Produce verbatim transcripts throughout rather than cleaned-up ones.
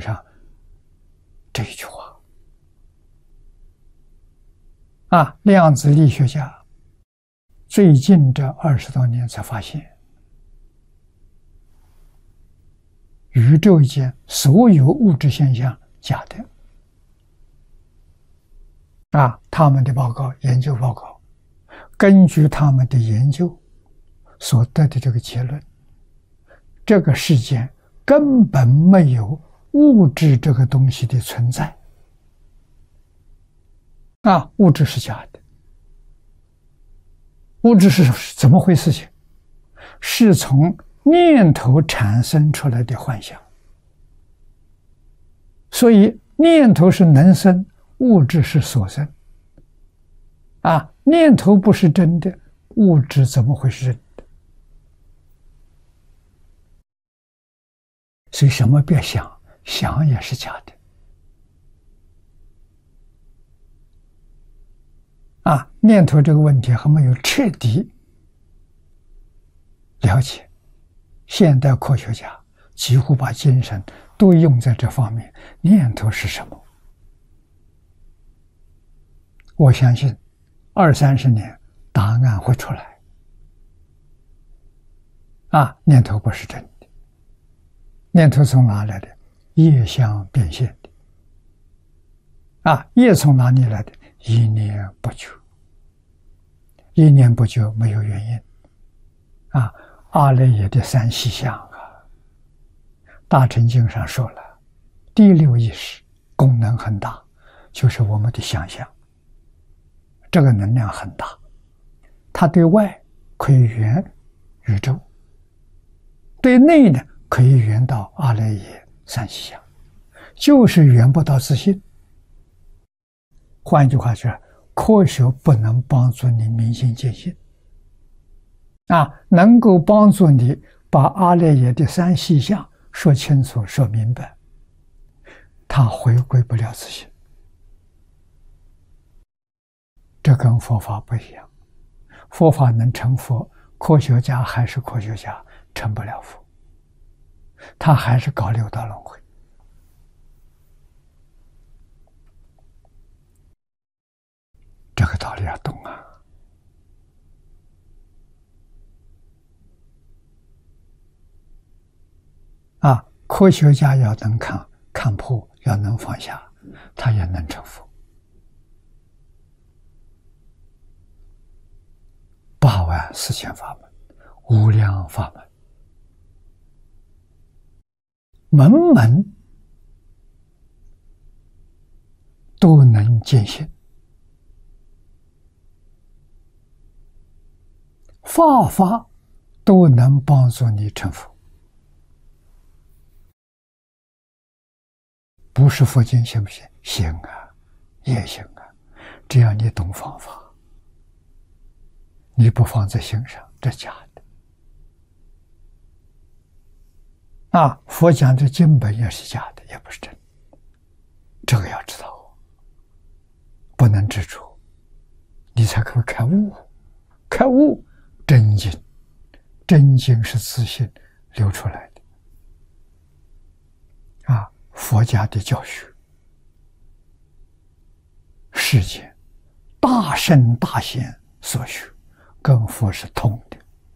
上这一句话啊，量子力学家最近这二十多年才发现，宇宙间所有物质现象假的啊！他们的报告、研究报告，根据他们的研究所得的这个结论，这个世间根本没有物质这个东西的存在啊！物质是假的，物质是怎么回事情？是从念头产生出来的幻想，所以念头是能生，物质是所生啊！念头不是真的，物质怎么会是真的？所以什么别想，想也是假的啊！念头这个问题还没有彻底了解，现代科学家几乎把精神都用在这方面。念头是什么？我相信二三十年答案会出来啊！念头不是真的，念头从哪来的？业相变现的啊！业从哪里来的？一念不绝，一念不绝没有原因啊！阿赖耶的三细相啊，大乘经上说了，第六意识功能很大，就是我们的想象，这个能量很大，它对外可以圆宇宙，对内呢可以圆到阿赖耶三细相，就是圆不到自信。换句话说，科学不能帮助你明心见性啊，能够帮助你把阿赖耶的三细相说清楚、说明白，他回归不了自信。这跟佛法不一样，佛法能成佛，科学家还是科学家，成不了佛，他还是搞六道轮回。这个道理要懂啊！啊，科学家要能看看破，要能放下，他也能成佛。八万四千法门，无量法门，门门都能见性，法法都能帮助你成佛。不是佛经行不行？行啊，也行啊，只要你懂方法，你不放在心上，这假的啊！佛讲的经本也是假的，也不是真的，这个要知道，不能执着，你才可以开悟。开悟真经，真经是自信流出来的啊！佛家的教学，世间大圣大贤所学，跟佛是通的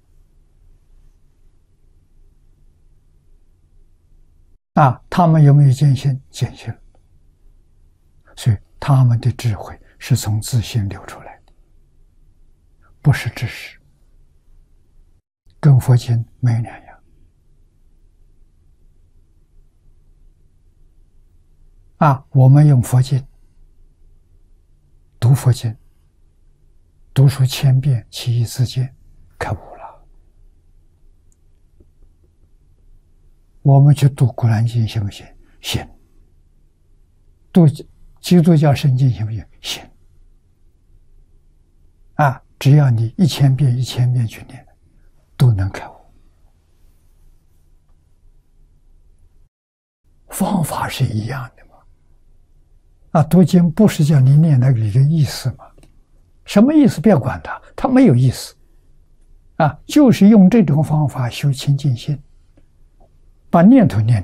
啊！他们有没有见性？见性，所以他们的智慧是从自信流出来的，不是知识，跟佛经没两样。啊，我们用佛经读佛经，读书千遍，其义自见，开悟了。我们去读《古兰经》行不行？行。读基督教圣经行不行？行。啊，只要你一千遍、一千遍去念，都能开悟。方法是一样的。啊，读经不是叫你念那里的意思吗？什么意思？别管它，它没有意思。啊，就是用这种方法修清净心，把念头念